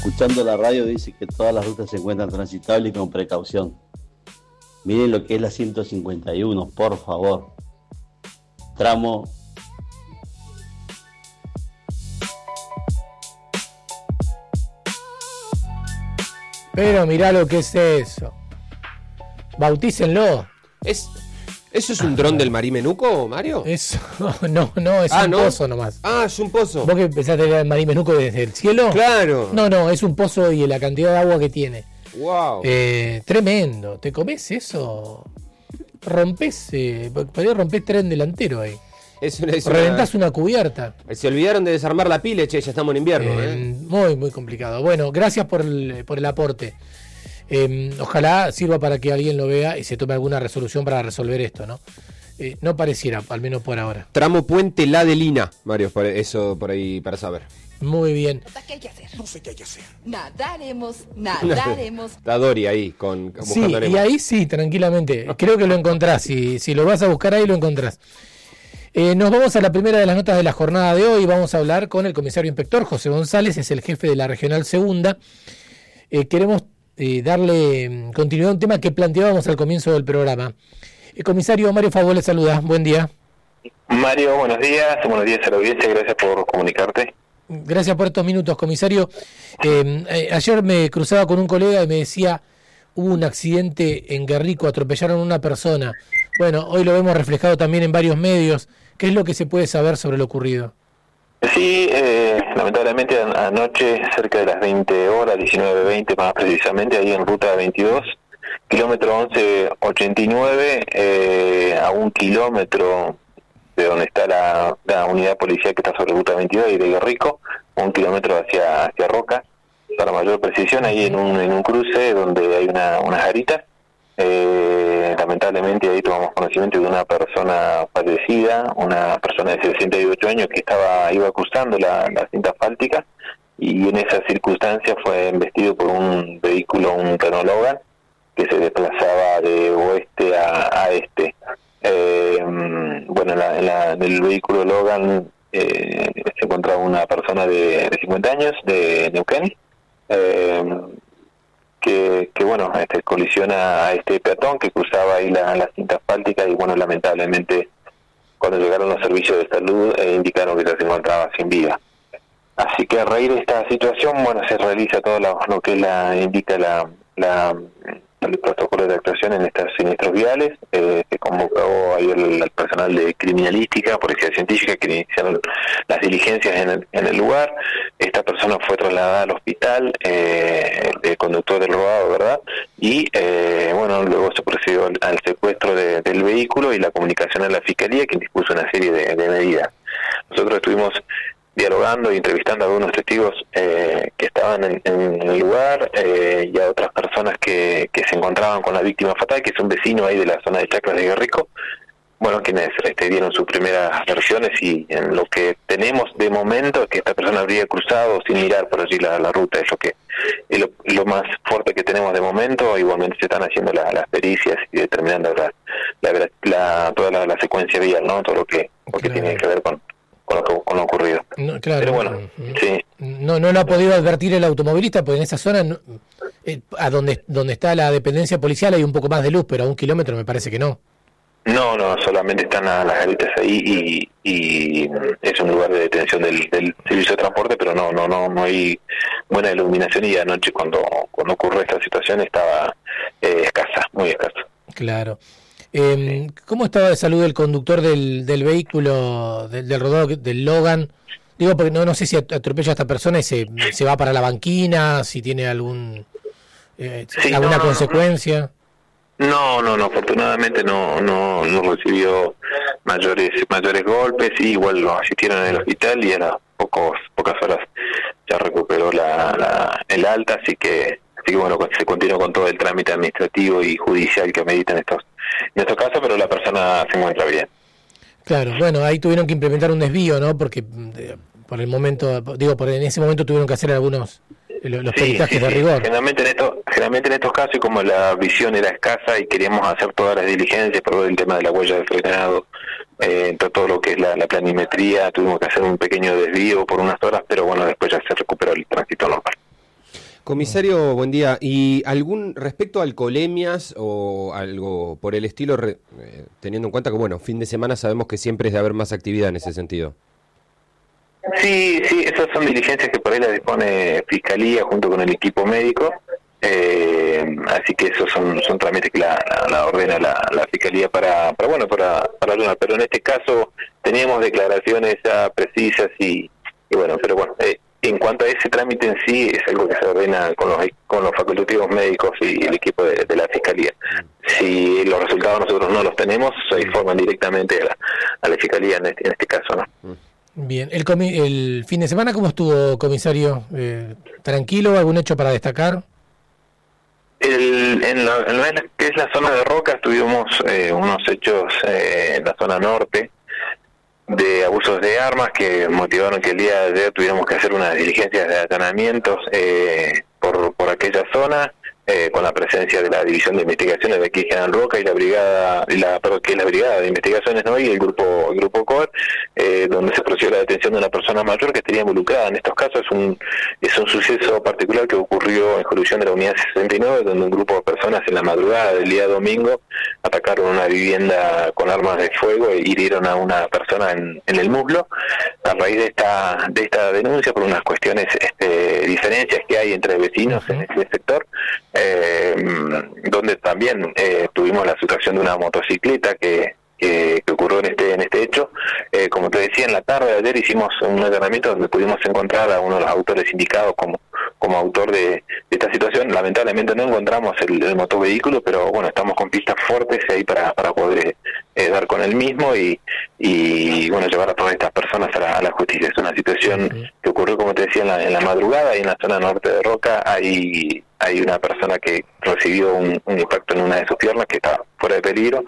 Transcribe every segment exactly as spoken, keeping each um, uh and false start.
escuchando la radio dice que todas las rutas se encuentran transitables y con precaución. Miren lo que es la ciento cincuenta y uno, por favor. Tramo Pero mirá lo que es eso. Bautícenlo. ¿Es, ¿Eso es un dron del Marimenuco, Mario? Eso, no, no, es ah, un ¿no? pozo nomás. Ah, es un pozo. ¿Vos que pensaste que era el Marimenuco desde el cielo? Claro. No, no, es un pozo y la cantidad de agua que tiene. Wow. Eh, tremendo. ¿Te comés eso? Rompés, eh, podés romper tren delantero ahí. Es una, es Reventás una... una cubierta. Se olvidaron de desarmar la pila, che, ya estamos en invierno. Eh, ¿eh? Muy, muy complicado. Bueno, gracias por el, por el aporte. Eh, ojalá sirva para que alguien lo vea y se tome alguna resolución para resolver esto, ¿no? Eh, no pareciera, al menos por ahora. Tramo Puente La Delina, Mario, por eso por ahí para saber. Muy bien. ¿Qué hay que hacer? No sé qué hay que hacer. Nadaremos, nadaremos. Está Dori ahí, con, Sí, buscando y ahí sí, tranquilamente. Creo que lo encontrás. Si, si lo vas a buscar ahí, lo encontrás. Eh, nos vamos a la primera de las notas de la jornada de hoy. Vamos a hablar con el comisario inspector José González, es el jefe de la Regional Segunda. Eh, queremos eh, darle continuidad a un tema que planteábamos al comienzo del programa. El comisario Mario Favó le saluda. Buen día. Mario, buenos días. Buenos días a la audiencia. Gracias por comunicarte. Gracias por estos minutos, comisario. Eh, eh, ayer me cruzaba con un colega y me decía, hubo un accidente en Guerrico, atropellaron a una persona. Bueno, hoy lo vemos reflejado también en varios medios. ¿Qué es lo que se puede saber sobre lo ocurrido? Sí, eh, lamentablemente anoche, cerca de las veinte horas, diecinueve veinte más precisamente, ahí en ruta veintidós, kilómetro once ochenta y nueve, eh, a un kilómetro de donde está la, la unidad policial que está sobre ruta veintidós y de Guerrico, un kilómetro hacia hacia Roca, para mayor precisión, ahí en un en un cruce donde hay una unas garitas. Eh, lamentablemente ahí tomamos conocimiento de una persona fallecida, una persona de sesenta y ocho años que estaba iba cruzando la, la cinta asfáltica y en esa circunstancia fue embestido por un vehículo, un Renault Logan, que se desplazaba de oeste a, a este. Eh, bueno, en, la, en, la, en el vehículo Logan eh, se encontraba una persona de, de cincuenta años, de Neuquén, eh, que, que bueno, este, colisiona a este peatón que cruzaba ahí la, la cinta asfáltica y bueno, lamentablemente cuando llegaron los servicios de salud eh, indicaron que ya se encontraba sin vida. Así que a raíz de esta situación, bueno, se realiza todo lo, lo que la indica la, la el protocolo de actuación en estos siniestros viales. Eh, se convocó ahí el, el personal de criminalística, policía científica, que iniciaron las diligencias en el, en el lugar. Esta persona fue trasladada al hospital, eh, el conductor del robado, ¿verdad? Y eh, bueno, luego se procedió al, al secuestro de, del vehículo y la comunicación a la fiscalía, que dispuso una serie de, de medidas. Nosotros estuvimos dialogando y entrevistando a algunos testigos eh, que estaban en, en el lugar eh, y a otras personas que, que se encontraban con la víctima fatal, que es un vecino ahí de la zona de Chacras de Guerrico, bueno, quienes este, dieron sus primeras versiones y en lo que tenemos de momento es que esta persona habría cruzado sin mirar por allí la, la ruta, es lo que es lo, lo más fuerte que tenemos de momento. Igualmente se están haciendo la, las pericias y determinando la, la, la, toda la, la secuencia vial, ¿no? Todo lo que, lo que claro. tiene que ver con Con lo, que, con lo ocurrido. No, claro, pero bueno, no, sí. No, no lo ha podido advertir el automovilista, porque en esa zona, no, eh, a donde donde está la dependencia policial hay un poco más de luz, pero a un kilómetro me parece que no. No, no, solamente están a, las garitas ahí y, y es un lugar de detención del, del servicio de transporte, pero no, no, no, no hay buena iluminación y anoche cuando cuando ocurrió esta situación estaba eh, escasa, muy escasa. Claro. Eh, ¿Cómo estaba de salud el conductor del, del vehículo, del, del rodado, del Logan? Digo, porque no, no sé si atropella a esta persona y se, se va para la banquina, si tiene algún eh, sí, alguna no, no, consecuencia. No, no, no, afortunadamente no, no, no recibió mayores mayores golpes, y igual lo asistieron en el hospital y a las pocos, pocas horas ya recuperó la, la, el alta, así que, así que bueno, se continuó con todo el trámite administrativo y judicial que meditan estos en estos casos, pero la persona se encuentra bien. Claro, bueno, ahí tuvieron que implementar un desvío, ¿no? Porque eh, por el momento, digo, por en ese momento tuvieron que hacer algunos los, los sí, peritajes sí, de rigor. Sí. Generalmente en esto, generalmente en estos casos, y como la visión era escasa y queríamos hacer todas las diligencias por el tema de la huella de frenado, eh, todo lo que es la, la planimetría, tuvimos que hacer un pequeño desvío por unas horas, pero bueno, después ya se recuperó el tránsito normal. Comisario, buen día. ¿Y algún respecto a alcoholemias o algo por el estilo, re, eh, teniendo en cuenta que, bueno, fin de semana sabemos que siempre es de haber más actividad en ese sentido? Sí, sí, esas son diligencias que por ahí las dispone Fiscalía junto con el equipo médico, eh, así que esos son, son trámites que la, la, la ordena la, la Fiscalía para, para bueno, para, para Luna, pero en este caso teníamos declaraciones ya precisas y, y bueno, pero bueno, eh, en cuanto a ese trámite en sí, es algo que se ordena con los, con los facultativos médicos y el equipo de, de la Fiscalía. Si los resultados nosotros no los tenemos, se informan directamente a la, a la Fiscalía en este, en este caso, ¿no? Bien, el, comi el fin de semana, ¿cómo estuvo, comisario? Eh, ¿Tranquilo? ¿Algún hecho para destacar? El, en, lo, en lo que es la zona de Rocas tuvimos eh, unos hechos eh, en la zona norte de abusos de armas que motivaron que el día de ayer tuviéramos que hacer unas diligencias de allanamientos eh, por, por aquella zona. Eh, con la presencia de la División de Investigaciones de aquí General Roca y la brigada, y la, perdón, que es la Brigada de Investigaciones, ¿no? Y el grupo el grupo C O E R, eh, donde se procedió la detención de una persona mayor que estaría involucrada en estos casos. Es un, es un suceso particular que ocurrió en jurisdicción de la Unidad sesenta y nueve, donde un grupo de personas en la madrugada del día domingo atacaron una vivienda con armas de fuego e hirieron a una persona en, en el muslo. A raíz de esta de esta denuncia, por unas cuestiones, este, diferencias que hay entre vecinos en ese sector, Eh, donde también eh, tuvimos la situación de una motocicleta que, que, que ocurrió en este en este hecho. Eh, como te decía, en la tarde de ayer hicimos un allanamiento donde pudimos encontrar a uno de los autores indicados como como autor de, de esta situación. Lamentablemente no encontramos el, el motovehículo, pero bueno, estamos con pistas fuertes ahí para, para poder eh, dar con el mismo y, y bueno, llevar a todas estas personas a la, a la justicia. Es una situación que ocurrió, como te decía, en la, en la madrugada, y en la zona norte de Roca hay hay una persona que recibió un, un impacto en una de sus piernas, que está fuera de peligro,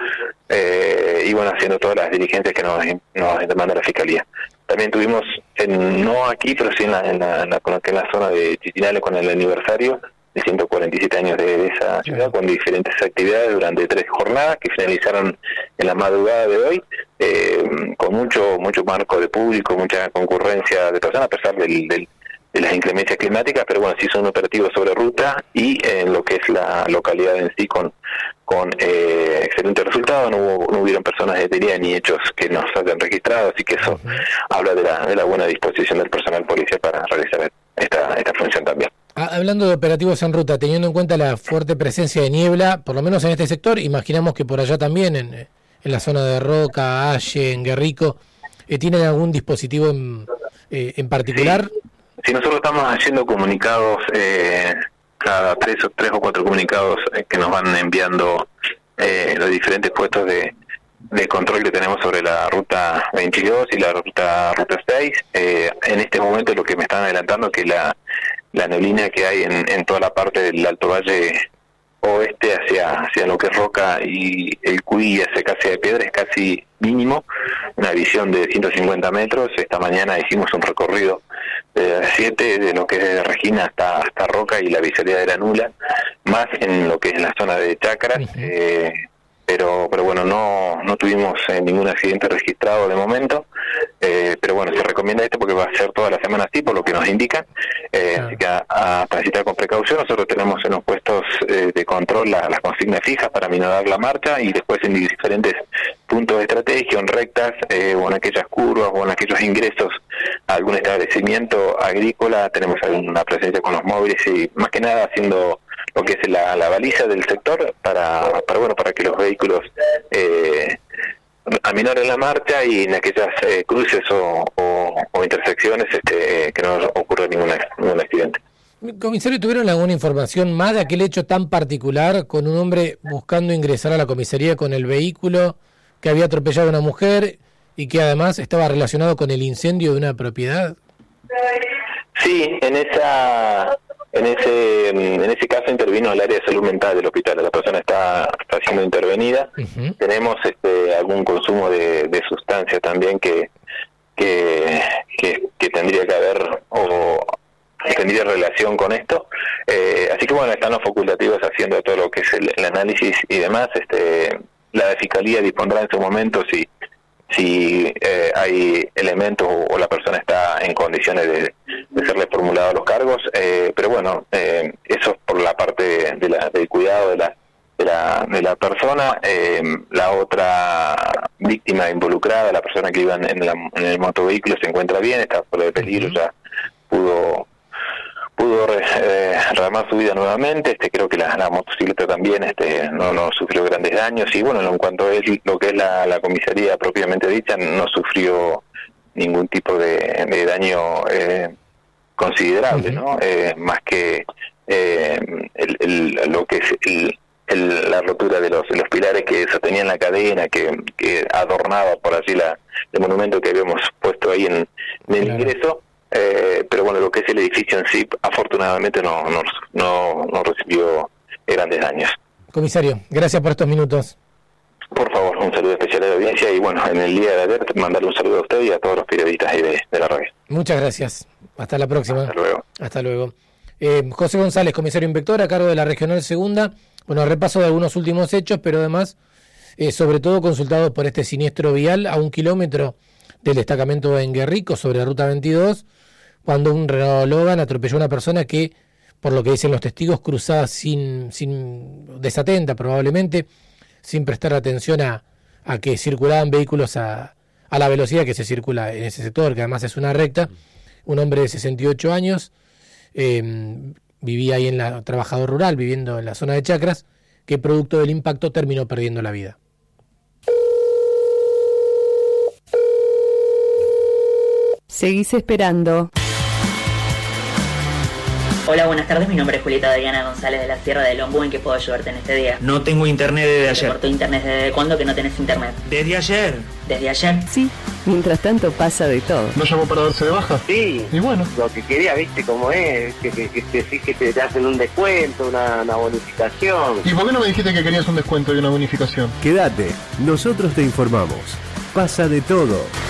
eh, y bueno, haciendo todas las diligencias que nos, nos demanda la Fiscalía. También tuvimos, en, no aquí, pero sí en la, en la, en la, en la zona de Chitinales, con el aniversario de ciento cuarenta y siete años de, de esa ciudad, con diferentes actividades durante tres jornadas que finalizaron en la madrugada de hoy, eh, con mucho mucho marco de público, mucha concurrencia de personas, a pesar del, del de las inclemencias climáticas, pero bueno, sí son operativos sobre ruta y en lo que es la localidad en sí con con eh, excelente resultado. No hubo, no hubieron personas detenidas ni hechos que nos hayan registrado, así que eso uh-huh. habla de la, de la buena disposición del personal policial para realizar esta, esta función también. Ah, hablando de operativos en ruta, teniendo en cuenta la fuerte presencia de niebla, por lo menos en este sector, imaginamos que por allá también, en, en la zona de Roca, Aye, en Guerrico, eh, ¿tienen algún dispositivo en, eh, en particular? Sí. Si nosotros estamos haciendo comunicados, eh, cada tres o tres o cuatro comunicados eh, que nos van enviando eh, los diferentes puestos de, de control que tenemos sobre la ruta veintidós y la ruta ruta seis. Eh, en este momento lo que me están adelantando es que la, la neblina que hay en, en toda la parte del Alto Valle oeste hacia hacia lo que es Roca y el Cuy y hacia Casa de Piedra es casi mínimo, una visión de ciento cincuenta metros. Esta mañana hicimos un recorrido de siete de lo que es de Regina hasta hasta Roca y la visibilidad era nula, más en lo que es la zona de Chacras, uh-huh. eh, pero pero bueno, no no tuvimos eh, ningún accidente registrado de momento, eh, pero bueno, se recomienda esto porque va a ser toda la semana así, por lo que nos indican, eh, uh-huh. así que a, a transitar con precaución. Nosotros tenemos en los puestos eh, de control la, las consignas fijas para minorar la marcha, y después en diferentes puntos de estrategia, en rectas, eh, o en aquellas curvas, o en aquellos ingresos a algún establecimiento agrícola, tenemos alguna presencia con los móviles y más que nada haciendo lo que es la, la baliza del sector para, para bueno para que los vehículos eh, aminoren la marcha y en aquellas eh, cruces o, o, o intersecciones este, eh, que no ocurra ningún, ningún accidente. Comisario, ¿tuvieron alguna información más de aquel hecho tan particular con un hombre buscando ingresar a la comisaría con el vehículo que había atropellado a una mujer y que además estaba relacionado con el incendio de una propiedad? Sí, en esa en ese en ese caso intervino el área de salud mental del hospital. La persona está, está siendo intervenida. Uh-huh. Tenemos este algún consumo de, de sustancia también que que, que que tendría que haber o que tendría relación con esto. Eh, así que bueno, están los facultativos haciendo todo lo que es el, el análisis y demás. Este la Fiscalía dispondrá en su momento si si eh, hay elementos o, o la persona está en condiciones de, de serle formulados los cargos, eh, pero bueno, eh, eso es por la parte de, de la, del cuidado de la de la, de la persona. Eh, la otra víctima involucrada, la persona que iba en, la, en el motovehículo, se encuentra bien, está fuera de peligro, ya pudo pudo eh, rearmar su vida nuevamente. Este creo que la, la motocicleta también este no, no sufrió grandes daños, y bueno, en cuanto a lo que es la, la comisaría propiamente dicha, no sufrió ningún tipo de, de daño eh, considerable, ¿no? Eh, más que eh, el, el, lo que es el El, la rotura de los, de los pilares que sostenían la cadena, que, que adornaba por allí la, el monumento que habíamos puesto ahí en, en el claro. ingreso, eh, pero bueno, lo que es el edificio en sí, afortunadamente no, no, no, no recibió grandes daños. Comisario, gracias por estos minutos. Por favor, un saludo especial a la audiencia, y bueno, en el día de ayer mandarle un saludo a usted y a todos los periodistas ahí de, de la radio. Muchas gracias, hasta la próxima. Hasta luego. Hasta luego. Eh, José González, comisario inspector a cargo de la Regional Segunda. Bueno, repaso de algunos últimos hechos, pero además, eh, sobre todo consultados por este siniestro vial a un kilómetro del destacamento en Guerrico, sobre la ruta veintidós, cuando un Renault Logan atropelló a una persona que, por lo que dicen los testigos, cruzaba sin, sin desatenta probablemente, sin prestar atención a, a que circulaban vehículos a, a la velocidad que se circula en ese sector, que además es una recta. Un hombre de sesenta y ocho años, eh, vivía ahí en la trabajador rural, viviendo en la zona de Chacras, que producto del impacto terminó perdiendo la vida. Seguís esperando. Hola, buenas tardes, mi nombre es Julieta Adriana González de la Sierra de Lombú. ¿En qué puedo ayudarte en este día? No tengo internet desde ayer. ¿Te cortó internet desde cuándo que no tenés internet? ¿Desde ayer? ¿Desde ayer? Sí, mientras tanto pasa de todo. ¿No llamó para darse de baja? Sí. Y bueno. Lo que quería, viste cómo es, que, que, que, que, que te hacen un descuento, una, una bonificación. ¿Y por qué no me dijiste que querías un descuento y una bonificación? Quédate, nosotros te informamos. Pasa de todo.